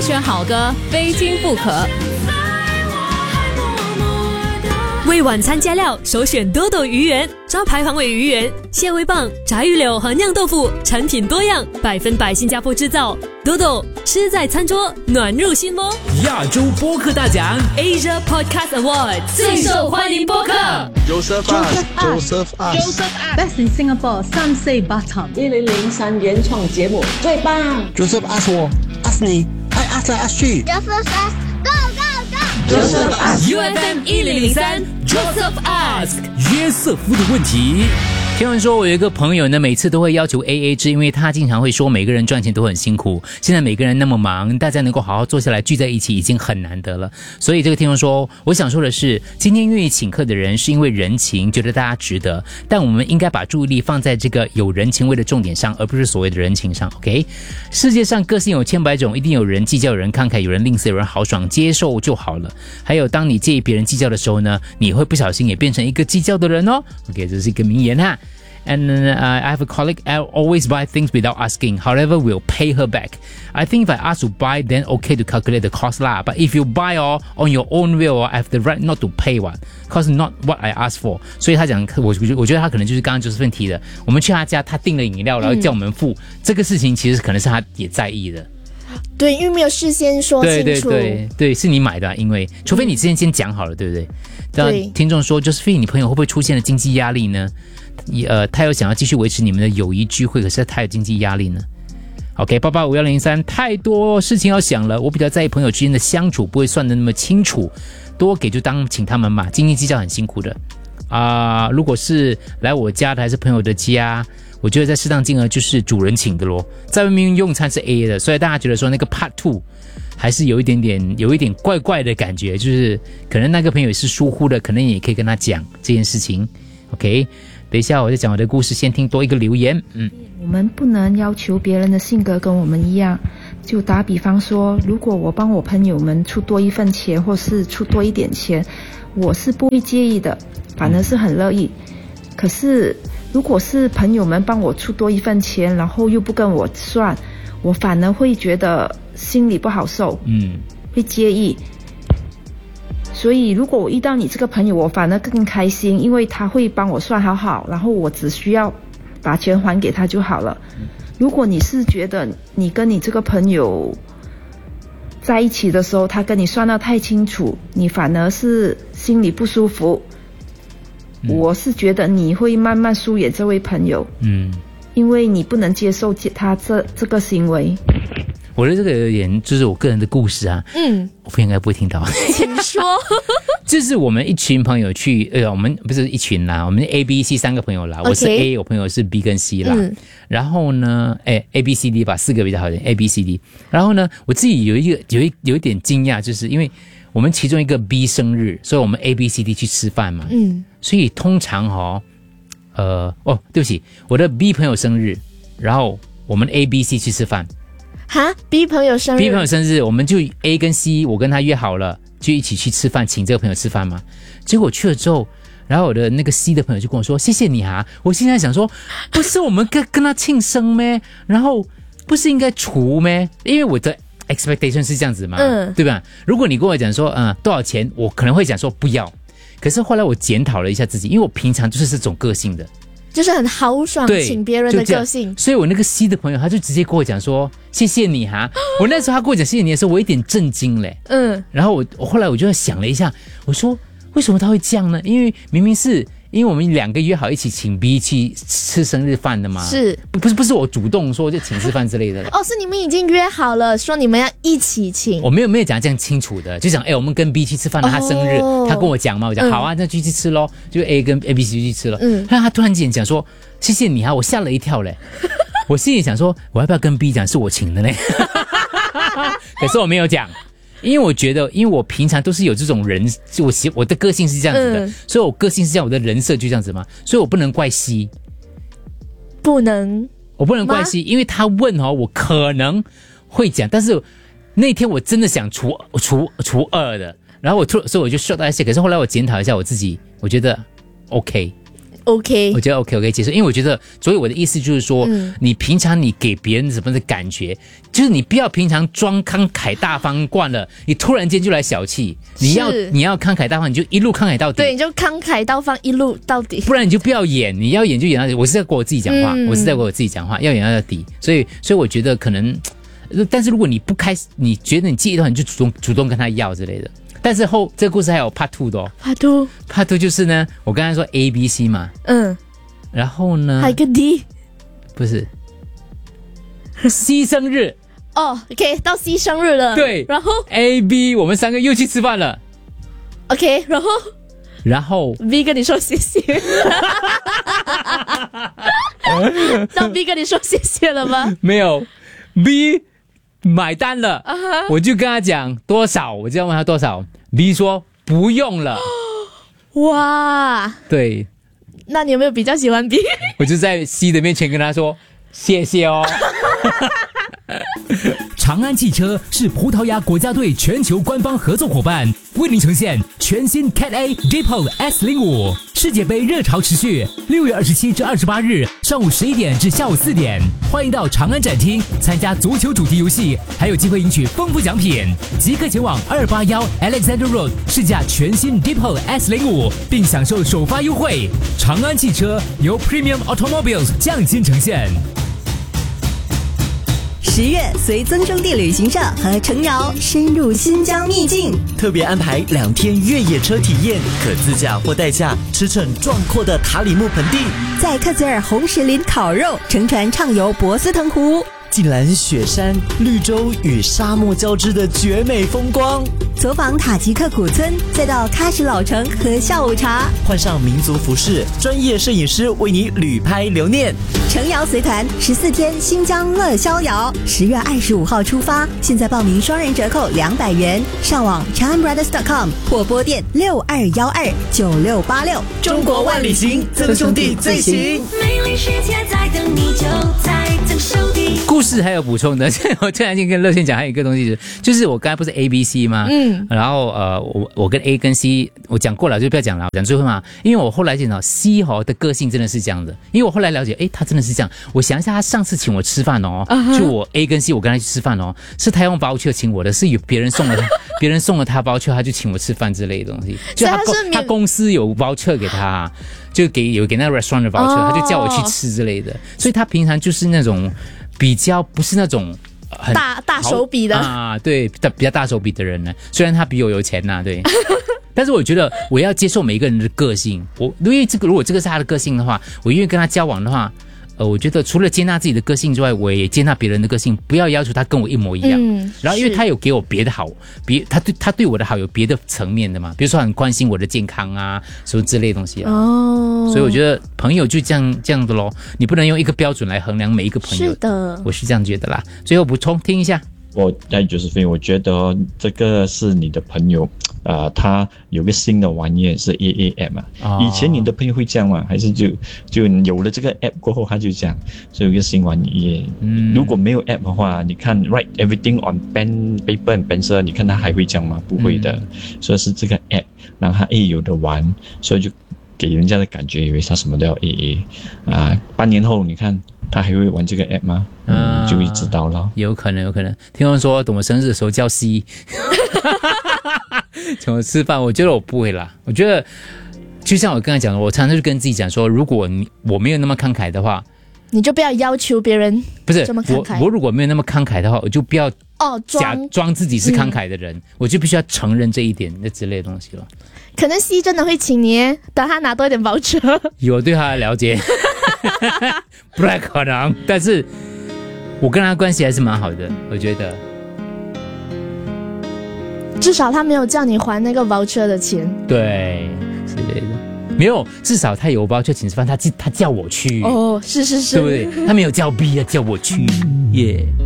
选好歌，非听不可。 为晚餐加料，首选多多鱼圆，招牌黄尾鱼圆、蟹味棒、炸鱼柳和酿豆腐，产品多样，100%新加坡制造。多多吃在餐桌，暖入心窝。 亚洲播客大奖 Asia Podcast Award 最受欢迎播客。 Joseph Best in Singapore 3-4 Batam 1003原创节目最棒。 Joseph ask 我 ask 你还 ask 来 ask 去 Joseph says go go go Joseph ask UFM 1003 Joseph Ask 约瑟夫的问题。听闻说我有一个朋友呢，每次都会要求 AA 制，因为他经常会说每个人赚钱都很辛苦，现在每个人那么忙，大家能够好好坐下来聚在一起已经很难得了。所以这个听众说，我想说的是，今天愿意请客的人是因为人情，觉得大家值得，但我们应该把注意力放在这个有人情味的重点上，而不是所谓的人情上。 OK， 世界上个性有千百种，一定有人计较，有人慷慨，有人吝嗇，有人豪爽，接受就好了。还有当你介意别人计较的时候呢，你会不小心也变成一个计较的人哦。 OK， 这是一个名言哈。And I have a colleague, I always buy things without asking. However, we'll pay her back. I think if I ask to buy, then okay to calculate the cost lah. But if you buy all on your own will, I have the right not to pay one, cause not what I asked for. 所以他讲，我觉得他可能就是刚刚Josephine提的，我们去他家，他订了饮料，然后叫我们付，这个事情其实可能是他也在意的。 对，因为没有事先说清楚。 对，是你买的，因为除非你之前先讲好了，对不对？ 对。 听众说，Josephine，你朋友会不会出现了经济压力呢？他有想要继续维持你们的友谊聚会，可是他有经济压力呢。OK，885103，太多事情要想了，我比较在意朋友之间的相处，不会算得那么清楚，多给就当请他们嘛，斤斤计较很辛苦的如果是来我家的还是朋友的家，我觉得在适当金额就是主人请的咯，在外面用餐是 AA 的，所以大家觉得说那个 Part 2还是有一点怪怪的感觉，就是可能那个朋友也是疏忽的，可能也可以跟他讲这件事情。OK， 等一下我再讲我的故事，先听多一个留言。 我们不能要求别人的性格跟我们一样，就打比方说，如果我帮我朋友们出多一份钱，或是出多一点钱，我是不会介意的，反而是很乐意。可是如果是朋友们帮我出多一份钱，然后又不跟我算，我反而会觉得心里不好受，会介意。所以如果我遇到你这个朋友，我反而更开心，因为他会帮我算好，然后我只需要把钱还给他就好了。如果你是觉得你跟你这个朋友在一起的时候，他跟你算得太清楚，你反而是心里不舒服，我是觉得你会慢慢疏远这位朋友，因为你不能接受他这个行为。 我的这个有点就是我个人的故事啊，我应该不会听到， 请说。 就是我们一群朋友去，我们不是一群啦，我们 A、B、C 3个朋友啦，我是 A， 我朋友是 B 跟 C 啦，然后呢，A、B、C、D 吧，4个比较好一点 ，A、B、C、D， 然后呢，我自己有一点惊讶，就是因为我们其中一个 B 生日，所以我们 A、B、C、D 去吃饭嘛，所以通常对不起，我的 B 朋友生日，然后我们 A、B、C 去吃饭。 哈 ，B 朋友生日， 我们就 A 跟 C， 我跟他约好了，就一起去吃饭，请这个朋友吃饭嘛。结果去了之后，然后我的那个 C 的朋友就跟我说：“谢谢你哈。”我现在想说，不是我们跟他庆生咩？然后不是应该除咩？因为我的 expectation 是这样子嘛，对吧？如果你跟我讲说，多少钱，我可能会讲说不要。可是后来我检讨了一下自己，因为我平常就是这种个性的。 就是很豪爽请别人的个性， 所以我那个 C 的朋友他就直接跟我讲说谢谢你哈。我那时候他跟我讲谢谢你的时候，我有点震惊嘞。然后我后来我就想了一下，我说为什么他会这样呢？因为明明是因为我们2个约好一起请 B 去吃生日饭的嘛， 是不是我主动说就请吃饭之类的是你们已经约好了说你们要一起请。 我没有讲这样清楚的，就讲我们跟 B 去吃饭了，他生日他跟我讲嘛，我讲好啊，那就去吃咯，就 A 跟 A、B、C 去吃了。但他突然间讲说谢谢你哈，我吓了一跳嘞。我心里想说我要不要跟 B 讲是我请的呢？可是我没有讲。因为我觉得，因为我平常都是有这种人，我的个性是这样子的，所以我个性是这样，我的人设就这样子嘛，所以我不能怪 C， 我不能怪 C， 因为他问我可能会讲，但是那天我真的想除2的，然后所以我就 shut 到一些，可是后来我检讨一下我自己，我觉得 OK， OK， 我觉得 OK 接受，因为我觉得，所以我的意思就是说，你平常你给别人什么的感觉，就是你不要平常装慷慨大方惯了，你突然间就来小气，你要慷慨大方，你就一路慷慨到底， 对，你就慷慨大方一路到底， 不然你就不要演，你要演就演到底。我是在跟我自己讲话，要演到底，所以我觉得可能，但是如果你不开始，你觉得你介意的话，你就主动跟他要之类的。但是这个故事还有 Part 2的哦。Part 2就是呢，我刚才说 A、B、C 嘛，然后呢， 还有一个 D， 不是 C 生日哦 ，OK， 到 C 生日了， 对， 然后 A、B 我们3个又去吃饭了 ，OK， 然后 B 跟你说谢谢，让 B 跟你说谢谢了吗？ 没有 ，B 买单了，我就跟他讲多少，我就要问他多少 ，B 说不用了， 哇， 对， 那你有没有比较喜欢 B？ 我就在 C 的面前跟他说谢谢哦。 长安汽车是葡萄牙国家队全球官方合作伙伴，为您呈现全新 Cat A Depot S05 世界杯热潮持续，6月27至28日上午11点至下午4点，欢迎到长安展厅参加足球主题游戏，还有机会赢取丰富奖品。即刻前往281 Alexander Road 试驾全新 Depot S05，并享受首发优惠。长安汽车由 Premium Automobiles 匠心呈现。 10月，随增生地旅行社和程瑶深入新疆秘境， 特别安排2天越野车体验，可自驾或代驾驰骋壮阔的塔里木盆地， 在克孜尔红石林烤肉，乘船畅游博斯腾湖， 近览雪山、绿洲与沙漠交织的绝美风光， 走访塔吉克古村，再到喀什老城喝下午茶， 换上民族服饰，专业摄影师为你旅拍留念。 程瑶随团14天新疆乐逍遥，10月25号出发，现在报名双人折扣200元，上网 chanbrothers.com 或拨电62129686。 中国万里行，曾兄弟最行。 美丽世界在等你，就在曾兄弟。 故事还有补充的，我突然间跟乐轩讲，还有一个东西就是我刚才不是 A、B、C 吗？然后我跟 A 跟 C 我讲过了，就不要讲了，讲最后嘛，因为我后来见到 C 的个性真的是这样的，因为我后来了解，他真的是这样。我想一下，他上次请我吃饭哦，就我 A 跟 C 我跟他去吃饭哦，是他用voucher请我的，是有别人送了他voucher，他就请我吃饭之类的东西，就他公司有voucher给他，就有给那个 restaurant 的voucher，他就叫我去吃之类的，所以他平常就是那种比较不是那种很大手笔的啊，对，比较大手笔的人呢。虽然他比我有钱呐，对，但是我觉得我要接受每一个人的个性。因为如果这个是他的个性的话，我愿意跟他交往的话，我觉得除了接纳自己的个性之外，我也接纳别人的个性，不要要求他跟我一模一样。然后因为他有给我别的好，他对我的好有别的层面的嘛，比如说很关心我的健康啊，什么之类的东西啊。所以我觉得朋友就这样的咯，你不能用一个标准来衡量每一个朋友。 是的， 我是这样觉得啦。最后补充听一下。 我Josephine，我觉得这个是你的朋友，他有个新的玩意是 AAM 啊。以前你的朋友会这样吗？还是就有了这个 app 过后他就这样，所以有个新玩意。如果没有 app 的话，你看 write everything on pen paper and pencil， 你看他还会这样吗？不会的。所以是这个 app 让他有的玩，所以就给人家的感觉以为他什么都要 AA 半年后你看他还会玩这个 app 吗？就会知道了。 有可能。听说说等我生日的时候叫 C 请我吃饭，我觉得我不会啦。我觉得就像我刚才讲的，我常常就跟自己讲说，如果我没有那么慷慨的话， 你就不要要求别人这么慷慨。 我如果没有那么慷慨的话，我就不要假装自己是慷慨的人，我就必须要承认这一点那之类的东西了。 可能 C 真的会请你，等他拿多一点voucher。 有对他的了解不太可能，但是我跟他关系还是蛮好的，我觉得至少他没有叫你还那个voucher的钱， 对之类的。没有，至少他有voucher请吃饭，他叫我去。 是， 对不对？他没有叫 B， 叫我去耶。